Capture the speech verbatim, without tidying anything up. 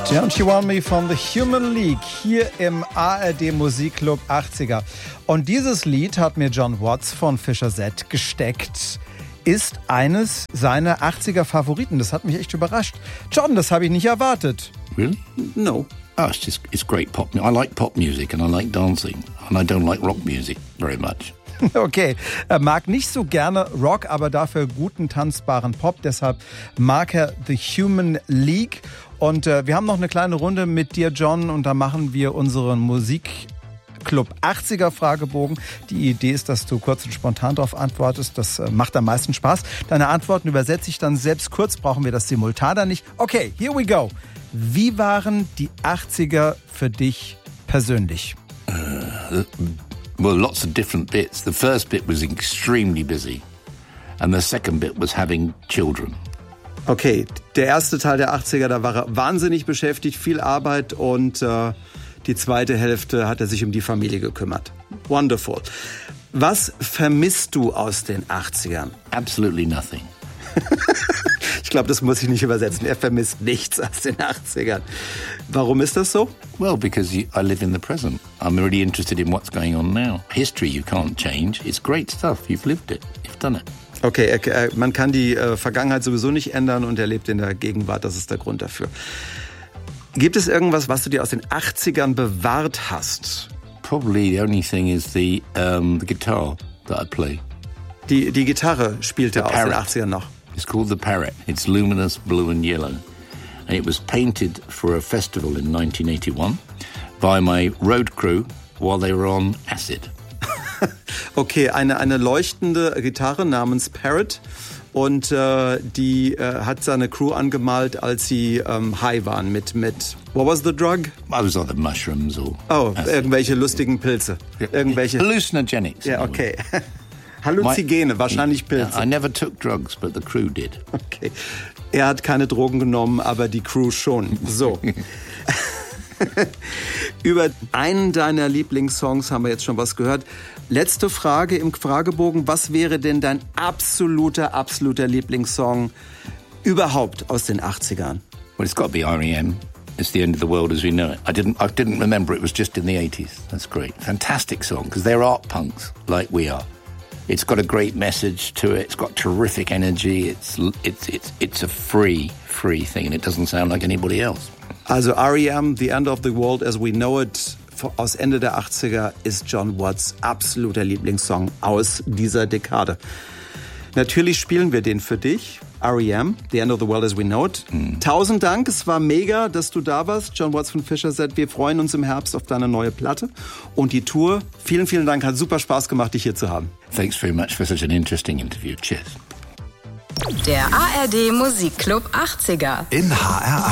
Don't You Want Me von The Human League hier im A R D Musikclub achtziger. Und dieses Lied hat mir John Watts von Fischer Z gesteckt. Ist eines seiner achtziger Favoriten. Das hat mich echt überrascht. John, das habe ich nicht erwartet. Really? No. Oh, it's just, it's great pop. I like pop music and I like dancing. And I don't like rock music very much. Okay, er mag nicht so gerne Rock, aber dafür guten, tanzbaren Pop. Deshalb mag er The Human League. Und äh, wir haben noch eine kleine Runde mit dir, John, und da machen wir unseren Musikclub achtziger Fragebogen. Die Idee ist, dass du kurz und spontan darauf antwortest. Das äh, macht am meisten Spaß. Deine Antworten übersetze ich dann selbst kurz. Brauchen wir das simultan dann nicht? Okay, here we go. Wie waren die achtziger für dich persönlich? Uh, well, lots of different bits. The first bit was extremely busy. And the second bit was having children. Okay, der erste Teil der achtziger, da war er wahnsinnig beschäftigt, viel Arbeit und äh, die zweite Hälfte hat er sich um die Familie gekümmert. Wonderful. Was vermisst du aus den achtzigern? Absolutely nothing. Ich glaube, das muss ich nicht übersetzen. Er vermisst nichts aus den achtzigern. Warum ist das so? Well, because you, I live in the present. I'm really interested in what's going on now. History you can't change. It's great stuff. You've lived it. You've done it. Okay, er, er, man kann die äh, Vergangenheit sowieso nicht ändern und er lebt in der Gegenwart. Das ist der Grund dafür. Gibt es irgendwas, was du dir aus den achtzigern bewahrt hast? Probably the only thing is the, um, the guitar that I play. Die, die Gitarre spielte aus den achtzigern noch. It's called the Parrot. It's luminous blue and yellow. And it was painted for a festival in nineteen eighty-one by my road crew while they were on acid. Okay, eine, eine leuchtende Gitarre namens Parrot und äh, die äh, hat seine Crew angemalt, als sie ähm, high waren mit, mit, what was the drug? I was on the mushrooms or... Oh, acid. Irgendwelche lustigen Pilze. Irgendwelche... Hallucinogenics. Ja, okay. Halluzinogene, wahrscheinlich Pilze. I never took drugs, but the crew did. Okay. Er hat keine Drogen genommen, aber die Crew schon. So. Über einen deiner Lieblingssongs haben wir jetzt schon was gehört. Letzte Frage im Fragebogen. Was wäre denn dein absoluter, absoluter Lieblingssong überhaupt aus den achtzigern? Well, it's got to be R E M. It's the end of the world as we know it. I didn't, I didn't remember it was just in the eighties. That's great. Fantastic song, because they're art punks like we are. It's got a great message to it. It's got terrific energy. It's, it's, it's, it's a free, free thing, and it doesn't sound like anybody else. Also R E M, The End of the World as we know it, aus Ende der achtziger ist John Watts absoluter Lieblingssong aus dieser Dekade. Natürlich spielen wir den für dich, R E M, The End of the World as we know it. Mhm. Tausend Dank, es war mega, dass du da warst, John Watts von Fischer Z. Wir freuen uns im Herbst auf deine neue Platte und die Tour. Vielen, vielen Dank, hat super Spaß gemacht, dich hier zu haben. Thanks very much for such an interesting interview. Cheers. Der A R D Musikclub achtziger. In H R